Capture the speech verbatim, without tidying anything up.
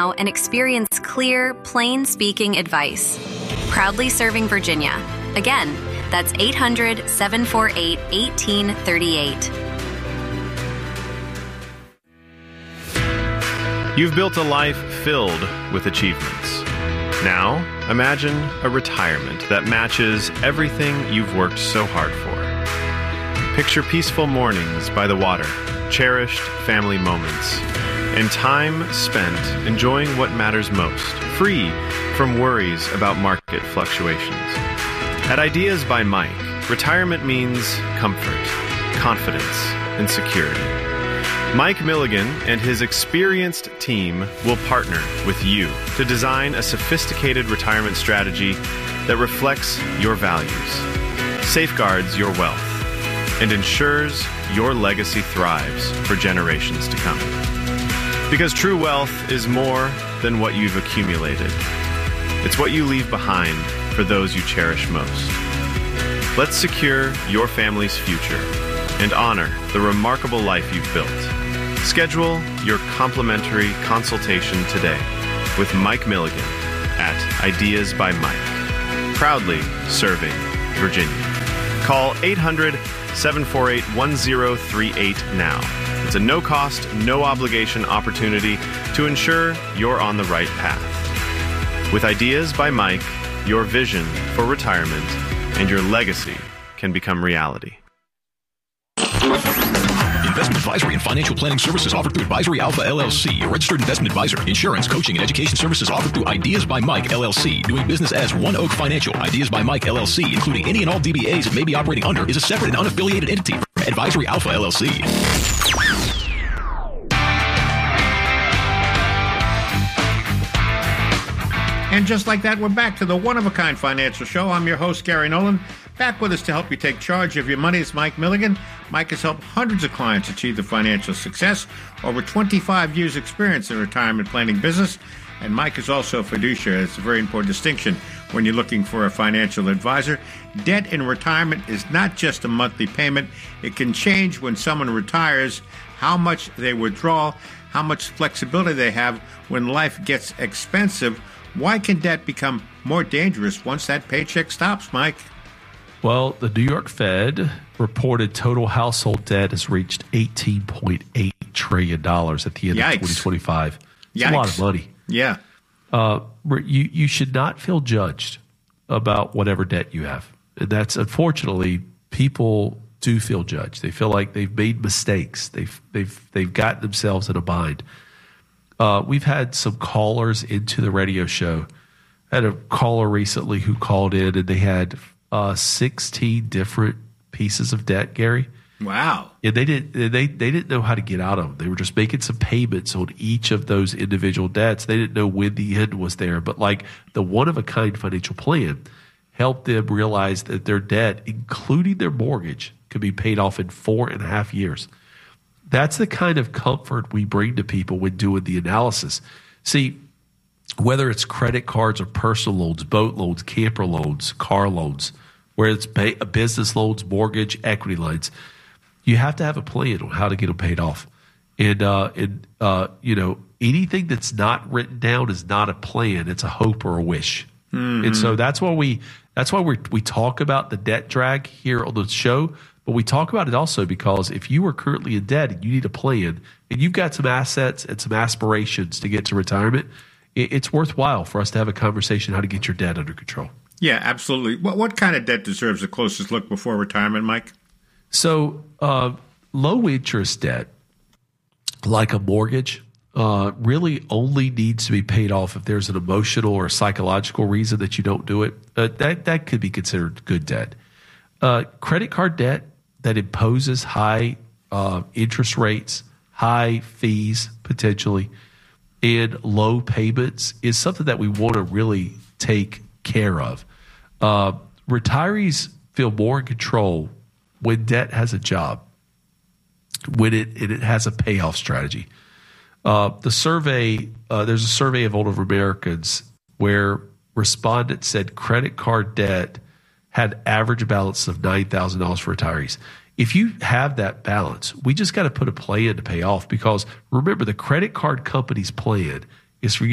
now and experience clear, plain-speaking advice. Proudly serving Virginia. Again, that's eight hundred, seven four eight, one eight three eight. You've built a life filled with achievements. Now, imagine a retirement that matches everything you've worked so hard for. Picture peaceful mornings by the water, cherished family moments, and time spent enjoying what matters most, free from worries about market fluctuations. At Ideas by Mike, retirement means comfort, confidence, and security. Mike Milligan and his experienced team will partner with you to design a sophisticated retirement strategy that reflects your values, safeguards your wealth, and ensures your legacy thrives for generations to come. Because true wealth is more than what you've accumulated. It's what you leave behind for those you cherish most. Let's secure your family's future and honor the remarkable life you've built. Schedule your complimentary consultation today with Mike Milligan at Ideas by Mike. Proudly serving Virginia. Call eight hundred, seven four eight, one zero three eight now. It's a no-cost, no-obligation opportunity to ensure you're on the right path. With Ideas by Mike, your vision for retirement and your legacy can become reality. Investment advisory and financial planning services offered through Advisory Alpha L L C, a registered investment advisor. Insurance, coaching, and education services offered through Ideas by Mike L L C. Doing business as One Oak Financial. Ideas by Mike L L C, including any and all D B As it may be operating under, is a separate and unaffiliated entity from Advisory Alpha L L C. And just like that, we're back to the one-of-a-kind financial show. I'm your host, Gary Nolan. Back with us to help you take charge of your money is Mike Milligan. Mike has helped hundreds of clients achieve their financial success. Over twenty-five years experience in the retirement planning business. And Mike is also a fiduciary. It's a very important distinction when you're looking for a financial advisor. Debt in retirement is not just a monthly payment. It can change when someone retires, how much they withdraw, how much flexibility they have when life gets expensive. Why can debt become more dangerous once that paycheck stops, Mike? Well, the New York Fed reported total household debt has reached eighteen point eight trillion dollars at the end Yikes. of twenty twenty-five. It's Yikes. a lot of money. Yeah. Uh, you, you should not feel judged about whatever debt you have. And that's, unfortunately, people do feel judged. They feel like they've made mistakes. They've, they've, they've gotten themselves in a bind. Uh, we've had some callers into the radio show. I had a caller recently who called in, and they had uh, sixteen different pieces of debt, Gary. Wow. And they didn't they they didn't know how to get out of them. They were just making some payments on each of those individual debts. They didn't know when the end was there. But like the one-of-a-kind financial plan helped them realize that their debt, including their mortgage, could be paid off in four and a half years. That's the kind of comfort we bring to people when doing the analysis. See, whether it's credit cards or personal loans, boat loans, camper loans, car loans, where it's pay, business loans, mortgage, equity lines, you have to have a plan on how to get them paid off. And, uh, and uh, you know, anything that's not written down is not a plan. It's a hope or a wish. Mm-hmm. And so that's why we that's why we we talk about the debt drag here on the show. But we talk about it also because if you are currently in debt and you need a plan and you've got some assets and some aspirations to get to retirement, it, it's worthwhile for us to have a conversation how to get your debt under control. Yeah, absolutely. What what kind of debt deserves the closest look before retirement, Mike? So uh, low interest debt, like a mortgage, uh, really only needs to be paid off if there's an emotional or psychological reason that you don't do it. Uh, that that could be considered good debt. Uh, credit card debt that imposes high uh, interest rates, high fees potentially, and low payments is something that we want to really take care of. Uh, retirees feel more in control when debt has a job, when it, and it has a payoff strategy. Uh, the survey, uh, there's a survey of older Americans where respondents said credit card debt had average balance of nine thousand dollars for retirees. If you have that balance, we just got to put a plan to pay off because remember, the credit card company's plan is for you